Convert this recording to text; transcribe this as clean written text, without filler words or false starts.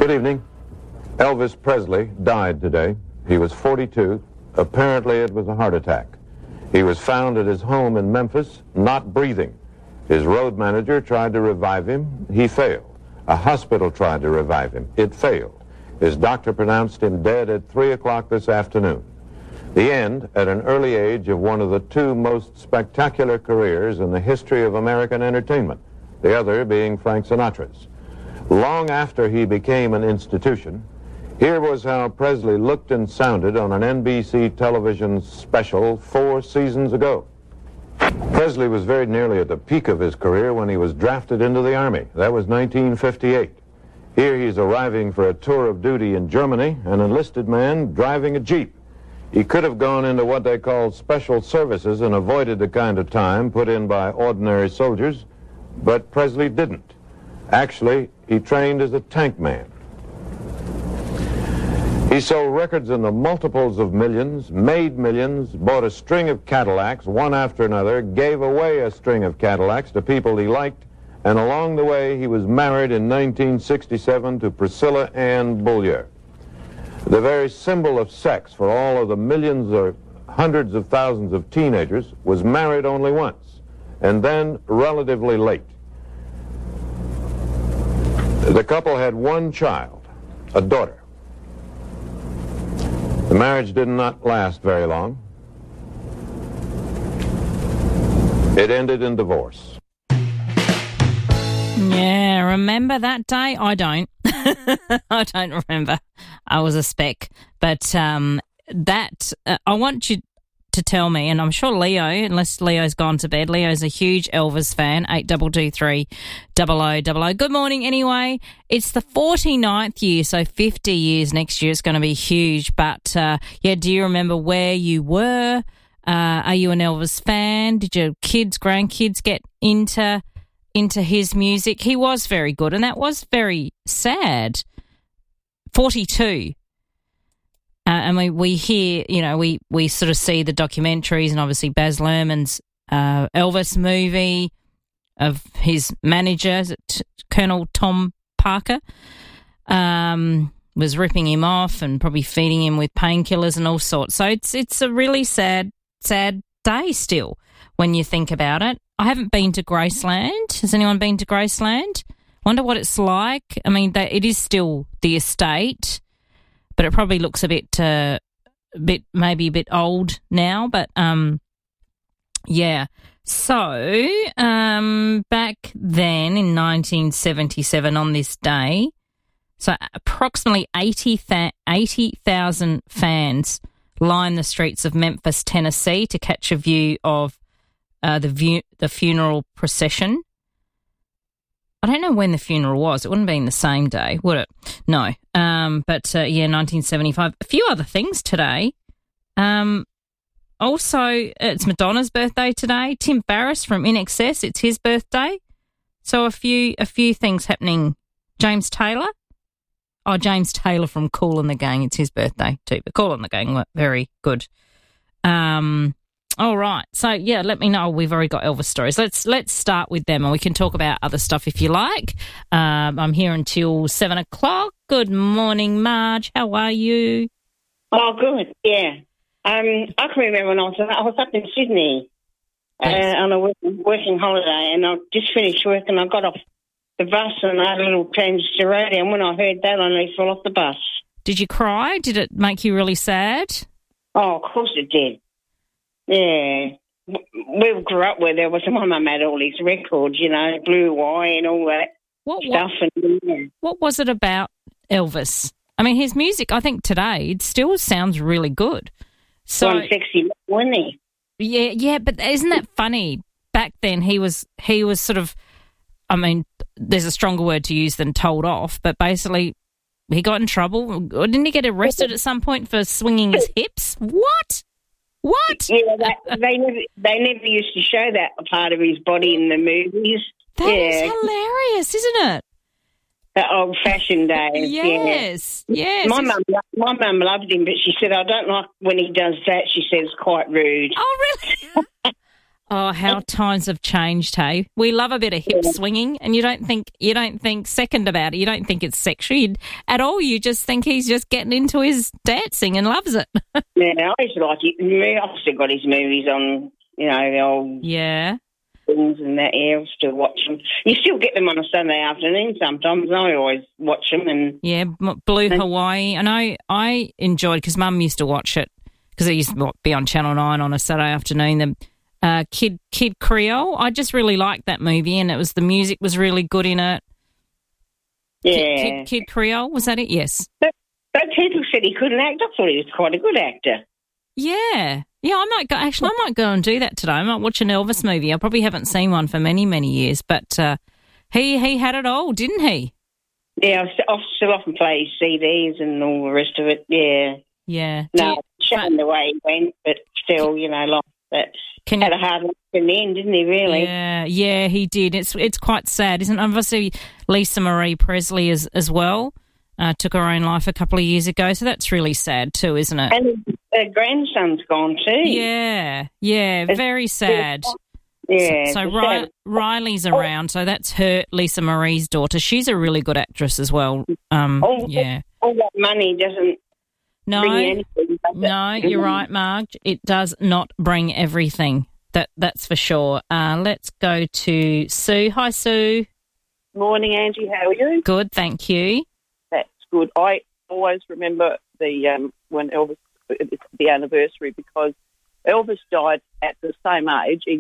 Good evening. Elvis Presley died today. He was 42. Apparently it was a heart attack. He was found at his home in Memphis, not breathing. His road manager tried to revive him. He failed. A hospital tried to revive him. It failed. His doctor pronounced him dead at 3 o'clock this afternoon. The end, at an early age, of one of the two most spectacular careers in the history of American entertainment, the other being Frank Sinatra's. Long after he became an institution, here was how Presley looked and sounded on an NBC television special 4 seasons ago. Presley was very nearly at the peak of his career when he was drafted into the Army. That was 1958. Here he's arriving for a tour of duty in Germany, an enlisted man driving a Jeep. He could have gone into what they call special services and avoided the kind of time put in by ordinary soldiers, but Presley didn't. Actually, he trained as a tank man. He sold records in the multiples of millions, made millions, bought a string of Cadillacs, one after another, gave away a string of Cadillacs to people he liked, and along the way he was married in 1967 to Priscilla Ann Beaulieu. The very symbol of sex for all of the millions or hundreds of thousands of teenagers was married only once, and then relatively late. The couple had one child, a daughter. The marriage did not last very long. It ended in divorce. Yeah, remember that day? I don't. I don't remember. I was a speck. But I want you to tell me, and I'm sure Leo, unless Leo's gone to bed, Leo's a huge Elvis fan, 8223 0000. Good morning anyway. It's the 49th year, so 50 years next year. It's going to be huge. But, do you remember where you were? Are you an Elvis fan? Did your kids, grandkids get into his music? He was very good, and that was very sad. 42. And we hear, we sort of see the documentaries and obviously Baz Luhrmann's Elvis movie of his manager, Colonel Tom Parker, was ripping him off and probably feeding him with painkillers and all sorts. So it's a really sad day still when you think about it. I haven't been to Graceland. Has anyone been to Graceland? Wonder what it's like. I mean, it is still the estate, but it probably looks a bit maybe a bit old now. But yeah. So back then in 1977 on this day, so approximately 80,000 fans lined the streets of Memphis, Tennessee, to catch a view of the funeral procession. I don't know when the funeral was. It wouldn't be in the same day, would it? No. But 1975. A few other things today. Also, it's Madonna's birthday today. Tim Farriss from INXS, it's his birthday. So a few things happening. James Taylor. Oh, James Taylor from Kool and the Gang. It's his birthday too. But Kool and the Gang were very good. All right. So, yeah, let me know. We've already got Elvis stories. Let's start with them, and we can talk about other stuff if you like. I'm here until 7 o'clock. Good morning, Marge. How are you? Oh, good. Yeah. I can remember when I was up in Sydney on a working holiday, and I just finished work, and I got off the bus and I had a little transistor radio, and when I heard that, I nearly fell off the bus. Did you cry? Did it make you really sad? Oh, of course it did. Yeah. We grew up where there was, my mum had all these records, Blue Eye and all that stuff. What was it about Elvis? I mean, his music, I think today, it still sounds really good. So, one sexy, wasn't he? Yeah, but isn't that funny? Back then, he was sort of, I mean, there's a stronger word to use than told off, but basically he got in trouble. Didn't he get arrested at some point for swinging his hips? What? Yeah, they never used to show that part of his body in the movies. That is hilarious, isn't it? The old-fashioned days. Yes. My mum loved him, but she said, I don't like when he does that. She says, quite rude. Oh, really? Oh, how times have changed, hey? We love a bit of hip swinging, and you don't think second about it. You don't think it's sexual at all. You just think he's just getting into his dancing and loves it. Yeah, I used to like it. I've still got his movies on, the old things and that. Yeah, I still watch them. You still get them on a Sunday afternoon sometimes. I always watch them. And Blue Hawaii. I know I enjoyed because Mum used to watch it because it used to be on Channel 9 on a Saturday afternoon. Kid Creole. I just really liked that movie, and the music was really good in it. Yeah. Kid Creole, was that it? Yes. But people said he couldn't act. I thought he was quite a good actor. Yeah. Yeah, I might go and do that today. I might watch an Elvis movie. I probably haven't seen one for many, many years, but he had it all, didn't he? Yeah, I still often play his CDs and all the rest of it, yeah. Yeah. No, showing the way he went, but still, like that. Had a hard life in the end, didn't he, really? Yeah, he did. It's quite sad, isn't it? Obviously, Lisa Marie Presley as well took her own life a couple of years ago, so that's really sad too, isn't it? And her grandson's gone too. Yeah, very sad. Yeah. So Riley's around, so that's Lisa Marie's daughter. She's a really good actress as well. All that money doesn't bring anything. No, you're right, Marg. It does not bring everything. That's for sure. Let's go to Sue. Hi, Sue. Morning, Angie. How are you? Good, thank you. That's good. I always remember when Elvis, it's the anniversary, because Elvis died at the same age.